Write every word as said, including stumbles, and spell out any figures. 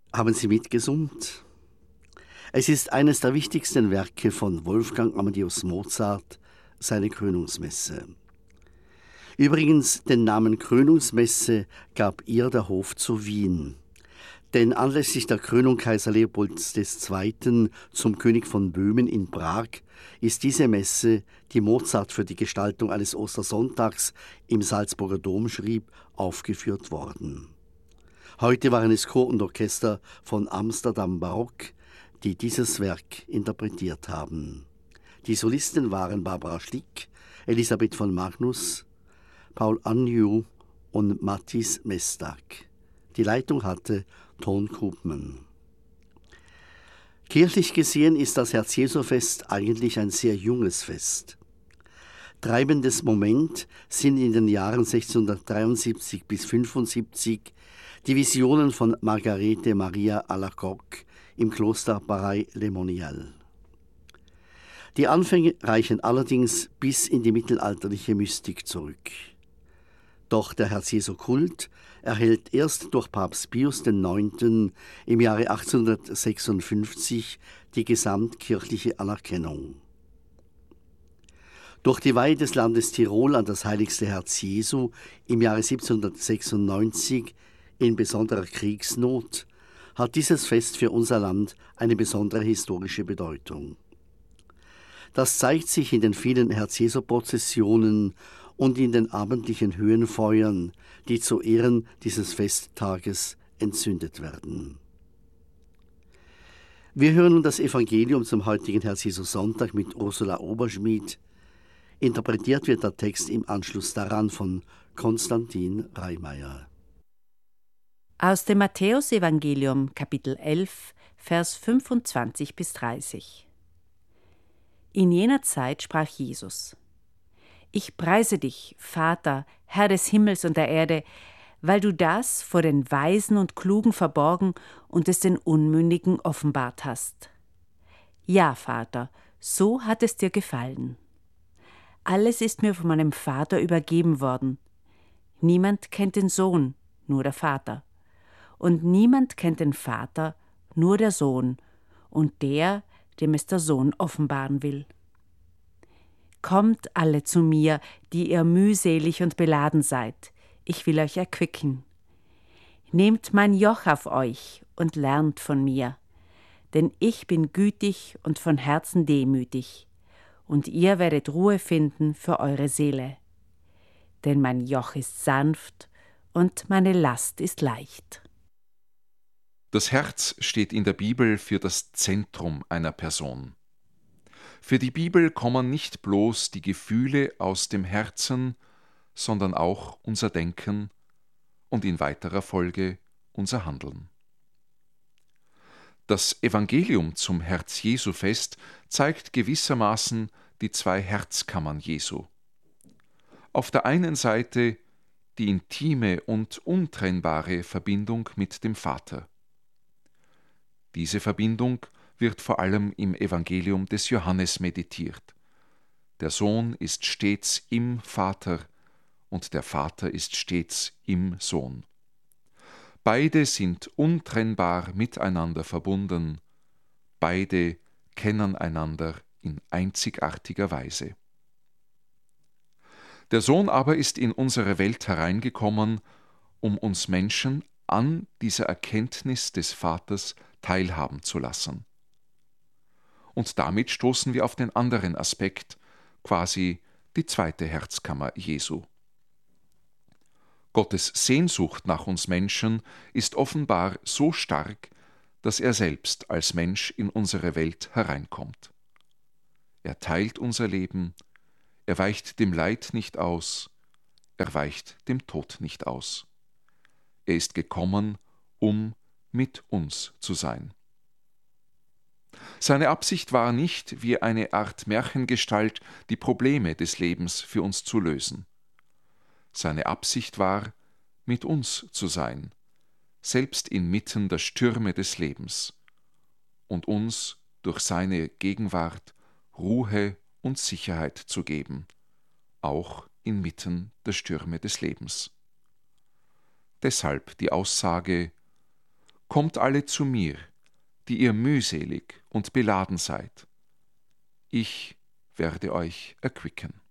Haben Sie mitgesummt? Es ist eines der wichtigsten Werke von Wolfgang Amadeus Mozart, seine Krönungsmesse. Übrigens, den Namen Krönungsmesse gab ihr der Hof zu Wien. Denn anlässlich der Krönung Kaiser Leopolds der Zweite. Zum König von Böhmen in Prag ist diese Messe, die Mozart für die Gestaltung eines Ostersonntags im Salzburger Dom schrieb, aufgeführt worden. Heute waren es Chor und Orchester von Amsterdam Barock, die dieses Werk interpretiert haben. Die Solisten waren Barbara Schlick, Elisabeth von Magnus, Paul Anjou und Mathis Mestag. Die Leitung hatte Ton Koopman. Kirchlich gesehen ist das Herz-Jesu-Fest eigentlich ein sehr junges Fest. Treibendes Moment sind in den Jahren sechzehnhundertdreiundsiebzig bis fünfundsiebzig die Visionen von Margarete Maria Alacoque im Kloster Paray-le Monial. Die Anfänge reichen allerdings bis in die mittelalterliche Mystik zurück. Doch der Herz-Jesu-Kult erhält erst durch Papst Pius der Neunte. Im Jahre achtzehnhundertsechsundfünfzig die gesamtkirchliche Anerkennung. Durch die Weihe des Landes Tirol an das heiligste Herz Jesu im Jahre siebzehnhundertsechsundneunzig in besonderer Kriegsnot hat dieses Fest für unser Land eine besondere historische Bedeutung. Das zeigt sich in den vielen Herz-Jesu-Prozessionen und in den abendlichen Höhenfeuern, die zu Ehren dieses Festtages entzündet werden. Wir hören nun das Evangelium zum heutigen Herz-Jesu-Sonntag mit Ursula Oberschmidt. Interpretiert wird der Text im Anschluss daran von Konstantin Reimeyer. Aus dem Matthäusevangelium, Kapitel elf, Vers fünfundzwanzig bis dreißig. In jener Zeit sprach Jesus: Ich preise dich, Vater, Herr des Himmels und der Erde, weil du das vor den Weisen und Klugen verborgen und es den Unmündigen offenbart hast. Ja, Vater, so hat es dir gefallen. Alles ist mir von meinem Vater übergeben worden. Niemand kennt den Sohn, nur der Vater. Und niemand kennt den Vater, nur der Sohn und der, dem es der Sohn offenbaren will. Kommt alle zu mir, die ihr mühselig und beladen seid, ich will euch erquicken. Nehmt mein Joch auf euch und lernt von mir, denn ich bin gütig und von Herzen demütig, und ihr werdet Ruhe finden für eure Seele. Denn mein Joch ist sanft und meine Last ist leicht. Das Herz steht in der Bibel für das Zentrum einer Person. Für die Bibel kommen nicht bloß die Gefühle aus dem Herzen, sondern auch unser Denken und in weiterer Folge unser Handeln. Das Evangelium zum Herz-Jesu-Fest zeigt gewissermaßen die zwei Herzkammern Jesu. Auf der einen Seite die intime und untrennbare Verbindung mit dem Vater. Diese Verbindung wird vor allem im Evangelium des Johannes meditiert. Der Sohn ist stets im Vater und der Vater ist stets im Sohn. Beide sind untrennbar miteinander verbunden, beide kennen einander in einzigartiger Weise. Der Sohn aber ist in unsere Welt hereingekommen, um uns Menschen an dieser Erkenntnis des Vaters teilhaben zu lassen. Und damit stoßen wir auf den anderen Aspekt, quasi die zweite Herzkammer Jesu. Gottes Sehnsucht nach uns Menschen ist offenbar so stark, dass er selbst als Mensch in unsere Welt hereinkommt. Er teilt unser Leben, er weicht dem Leid nicht aus, er weicht dem Tod nicht aus. Er ist gekommen, um mit uns zu sein. Seine Absicht war nicht, wie eine Art Märchengestalt die Probleme des Lebens für uns zu lösen. Seine Absicht war, mit uns zu sein, selbst inmitten der Stürme des Lebens, und uns durch seine Gegenwart Ruhe und Sicherheit zu geben, auch inmitten der Stürme des Lebens. Deshalb die Aussage: Kommt alle zu mir, die ihr mühselig und beladen seid. Ich werde euch erquicken.